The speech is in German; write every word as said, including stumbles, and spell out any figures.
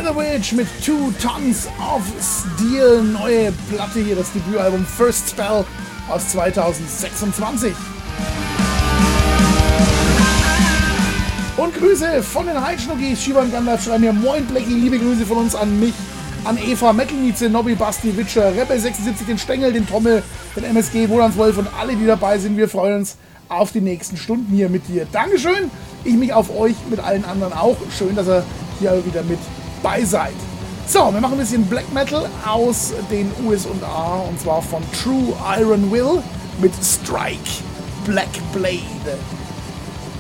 Witch mit Two Tons of Steel, neue Platte hier, das Debütalbum First Spell aus zweitausendsechsundzwanzig. Und Grüße von den Heidschnuckis, Shivan Gandalf schreiben hier, moin Blackie, liebe Grüße von uns an mich, an Eva, Metalnize, Nobby, Basti, Witcher, Rebel sechsundsiebzig, den Stengel, den Tommel, den M S G, Wolans Wolf und alle, die dabei sind. Wir freuen uns auf die nächsten Stunden hier mit dir. Dankeschön, ich mich auf euch, mit allen anderen auch. Schön, dass ihr hier wieder mit bei seid. So, wir machen ein bisschen Black Metal aus den U S A und zwar von True Iron Will mit Strike Black Blade.